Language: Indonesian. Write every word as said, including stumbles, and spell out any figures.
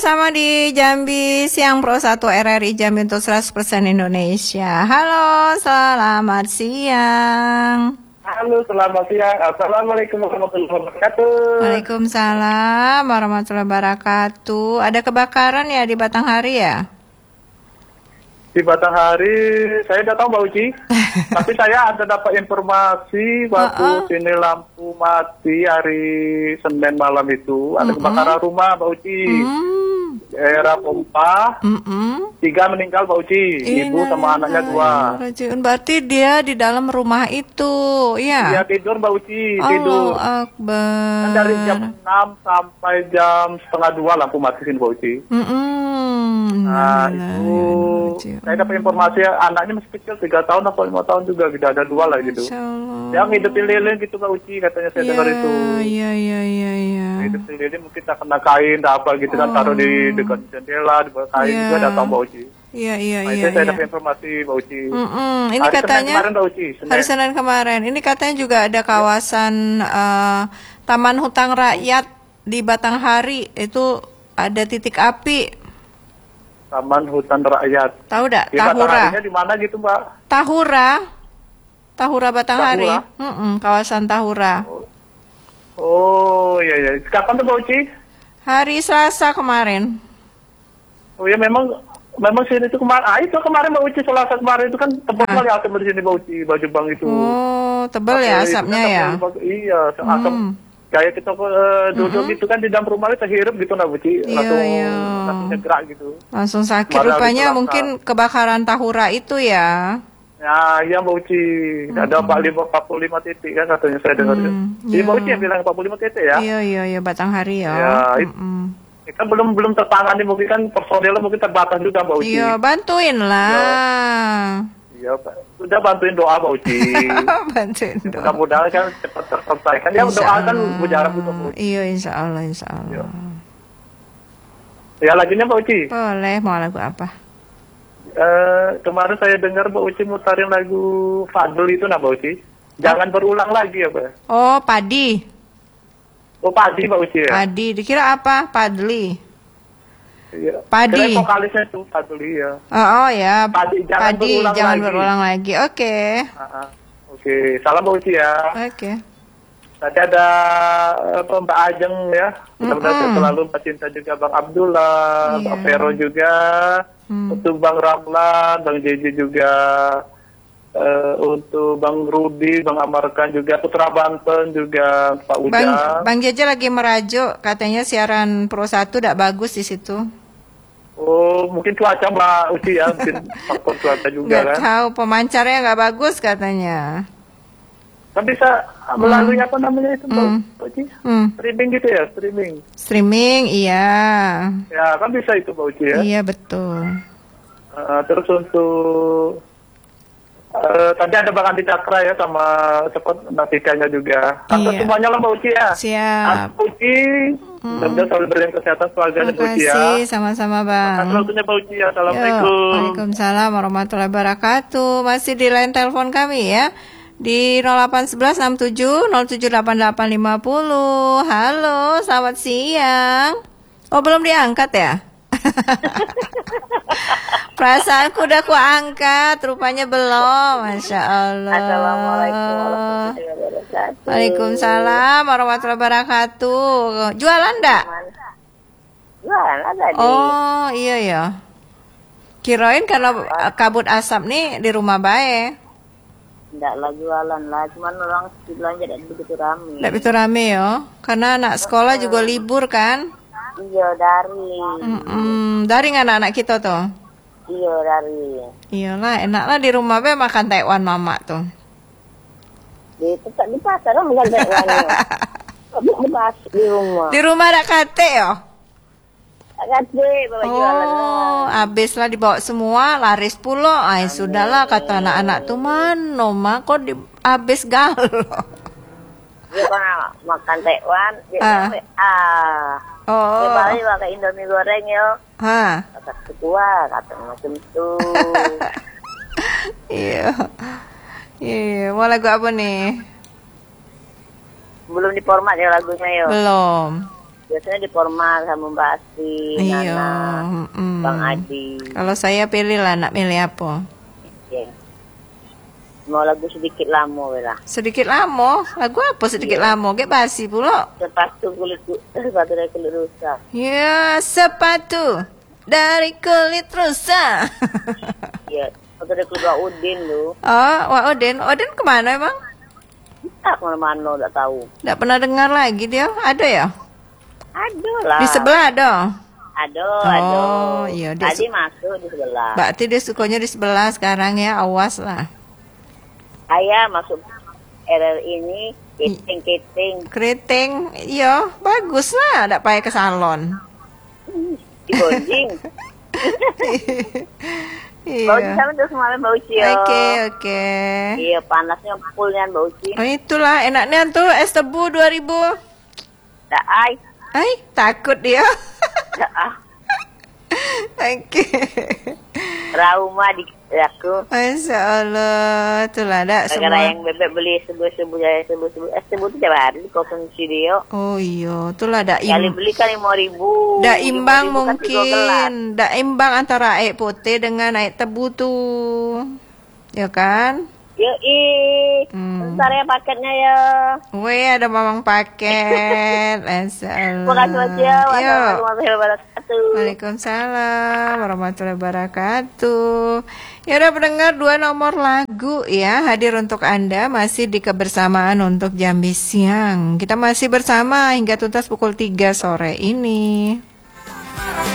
Sama di Jambi, Siang Pro satu R R I Jambi untuk seratus persen Indonesia. Halo, selamat siang. Halo, selamat siang. Assalamualaikum warahmatullahi wabarakatuh. Waalaikumsalam warahmatullahi wabarakatuh. Ada kebakaran ya di Batanghari ya? Di Batanghari, saya udah tahu Mbak Uci. Tapi saya ada dapat informasi waktu Uh-uh. sini lampu mati hari Senin malam itu. Ada kebakaran rumah Mbak Uci. Hmm. Daerah Pompa. Mm-mm. Tiga meninggal Mbak Uci. Ibu sama anaknya dua. Rajiun. Berarti dia di dalam rumah itu, ya? Dia tidur Mbak Uci, tidur. Allah Akbar. Kan dari jam enam sampai jam setengah dua lampu mati sini Mbak Uci. Mm-mm. Nah Innalillahi itu wa inna ilaihi raji'un. saya dapat informasi anaknya masih kecil tiga tahun atau lima tahun juga, gitu ada dua lah gitu. Masya Allah. Yang ngidupin lilin gitu Mbak Uci, katanya saya Iya, dengar itu. Iya, iya, iya, iya. Ngidupin lilin mungkin tak kena kain tak apa gitu kan, taruh di dekat jendela di bawah kain Iya. juga datang Mbak Uci. Iya, iya, Nah, iya. itu saya iya. dapat informasi Mbak Uci. Mm-mm. Ini Hari Senin katanya kemarin Mbak Uci, Senin. hari Senin kemarin. Ini katanya juga ada kawasan eh, Taman Hutang Rakyat di Batanghari itu ada titik api. Taman Hutan Rakyat. Tahu dak? Di Tahura. Batangharinya di mana gitu Mbak? Tahura. Tahura Batanghari. Tahura? Mm-mm, kawasan Tahura. Oh iya iya. Kapan tuh Mbak Uci? Hari Selasa kemarin. Oh ya memang memang sini itu kemarin, ah itu kemarin Mbak Uci Selasa kemarin itu kan tebal Ah. kali asap di sini Mbak Uci, baju bang itu. Oh, tebal ya Pakai itu asapnya kan ya. tebal, iya, asap Hmm. kayak kita uh, duduk gitu kan di dalam rumah kita hirup gitu nah Mbak Uci, Iya, langsung iya. langsung gerak gitu. Langsung sakit Malah rupanya gitu, mungkin kebakaran Tahura itu ya. Ya, iya Mbak Uci, ada empat puluh lima titik kan katanya saya dengar. Hmm, Iya iya. Mbak Uci yang bilang empat puluh lima titik ya. Iya, iya, iya, Batanghari ya. Ya, it- Mm-mm. Kita belum belum tertangani, mungkin kan personelnya mungkin terbatas juga Mbak Uci. Iya, bantuin lah. Iya, Pak. Sudah bantuin doa Mbak Uci. Bantuin dong. Mudah-mudahan kan cepat terselesaikan. Ya Insya doa kan Allah. mujarab itu Mbak Uci. Iya, insya Allah, insya Allah. Ya lagunya Mbak Uci. Boleh, mau lagu apa? Eh, kemarin saya dengar Mbak Uci mutarin lagu Fadl itu nah Mbak Uci. Jangan berulang lagi ya Mbak. Oh, padi. Oh Padi Mbak Uci ya. Padi, dikira apa? Padli. Iya. Padi. Kirain vokalisnya tuh Fadl ya. Oh, oh ya. Padi, jangan berulang jangan lagi. berulang lagi. Oke. Ah, ah. Oke, salam Mbak Uci ya. Oke. Tadi ada apa, Mbak Ajeng ya. Mudah-mudahan Mm-mm. selalu Mbak Cinta juga Bang Abdullah, Iya. Mbak Vero juga. Hmm. Untuk Bang Ramlan, Bang Jeje juga. Eh, untuk Bang Rudi, Bang Amarkan juga, Putra Banten juga, Pak Ujang. Bang Bang Jaja lagi merajuk, katanya siaran Pro satu tidak bagus di situ. Oh, mungkin cuaca Mbak Uci ya, mungkin faktor cuaca juga Nggak kan. tahu, pemancarnya nggak bagus katanya. Kan bisa melalui apa namanya itu Mbak Hmm. Uci? Hmm. Streaming gitu ya, streaming. Streaming, iya. Ya, kan bisa itu Mbak Uci ya. Iya, betul. Eh, terus untuk eh, tadi ada Bang Andi Cakra ya sama cepat Nafikanya juga. Atau Iya. semuanya lah Mbak Uci ya. Siap. Mbak Uci, mudah-mudahan selalu berikan kesehatan keluarga dan Terima Mbak Uci ya. kasih, sama-sama Bang. Terima kasih waktunya Mbak Uci. Yo, Assalamualaikum. Waalaikumsalam warahmatullahi wabarakatuh. Masih di line telepon kami ya. Di nol delapan satu satu enam tujuh nol tujuh delapan delapan lima nol. Halo, selamat siang. Oh, belum diangkat ya? Perasaanku udah ku angkat, rupanya belum. Masya Allah. Assalamualaikum warahmatullahi wabarakatuh. Waalaikumsalam warahmatullahi wabarakatuh. Jualan enggak? Jualan ada di. Oh, iya ya. Kirain kalau kabut asap nih di rumah bae. Enggak lah jualan lah, cuman orang belanja tidak begitu ramai. Enggak begitu rame ya. Karena anak sekolah juga libur kan. Iya dari. Mm-mm. Daring anak-anak kita tuh. Iya dari. Iyalah, enaklah di rumah bae makan Taiwan mama tuh. Di tetap di pasar lah bukan Taiwan. Tapi di pasar di rumah. Di rumah ada kate ya. Agak deh bawa jualan lah. Oh, habis lah dibawa semua, laris pula. Ay, sudahlah kata anak-anak tuh, mano mah kok di habis galo. Dia kan makan Taiwan, dia Ah. ah. ah. Dia Oh. balik pakai Indomie goreng yo. Ha. Kata ketua, kata macam itu. Iya. Iya, mau lagu apa nih? Belum diformat ya lagunya yo. Belum. Biasanya di formal sama Mbak Asti, Iya. Nana, mm. Bang Adi. Kalau saya pilih lah, nak milih apa? Ya. Mau lagu sedikit lama lah. Sedikit lama. Lagu apa sedikit Iya. lama? Kayak basi pula. Sepatu kulit sepatu dari kulit rusa. Ya, sepatu dari kulit rusa. Iya, sepatu dari kulit Wak Udin lu. Oh, Wak Odin. Odin kemana emang? Tak mana-mana enggak tahu. Nggak pernah dengar lagi dia. Ada ya? Ada lah. Di sebelah ada. Ada, Oh, ada. iya, dia Tadi su- masuk di sebelah. Berarti dia sukanya di sebelah sekarang ya. Awas lah. Saya masuk R R ini keting-keting Keriting. Iya, bagus lah. Nggak payah ke salon. di bonjing. Bau Iya. sama terus semalam bau cio. Oke, oke. Iya, panasnya pulnya bau cio. Oh, itulah enaknya tuh es tebu dua ribu. Dah ai. Hai, takut dia. Dah ah. Oke. Trauma di aku. Masya Allah. Itulah dak Gara-gara semua. yang bebek beli sebu-sebu ya sebu-sebu es tebu itu tiap hari di kokong studio. Oh iya, itulah dak Kali im beli kan lima ribu. dak imbang kan tiga gelas. mungkin. Dak imbang antara air putih dengan air tebu tuh. Ya kan? Yoi. Hmm. Bentar ya paketnya ya. Weh, ada mamang paket. Masya Allah. Terima kasih banyak. Yuk. Wassalamualaikum warahmatullahi wabarakatuh. Waalaikumsalam warahmatullahi wabarakatuh. Ya udah pendengar, dua nomor lagu ya hadir untuk Anda masih di kebersamaan untuk Jambi Siang. Kita masih bersama hingga tuntas pukul tiga sore ini.